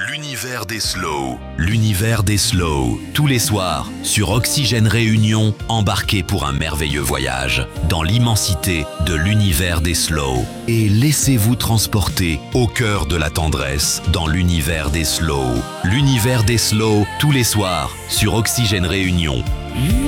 L'univers des slow. L'univers des slow. Tous les soirs, sur Oxygène Réunion, embarquez pour un merveilleux voyage dans l'immensité de l'univers des slow. Et laissez-vous transporter au cœur de la tendresse dans l'univers des slow. L'univers des slow, tous les soirs, sur Oxygène Réunion.